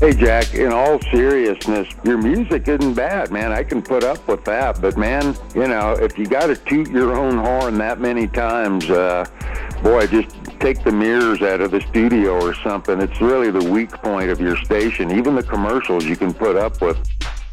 Hey, Jack, in all seriousness, your music isn't bad, man. I can put up with that. But, man, you know, if you got to toot your own horn that many times, boy, just take the mirrors out of the studio or something. It's really the weak point of your station. Even the commercials you can put up with.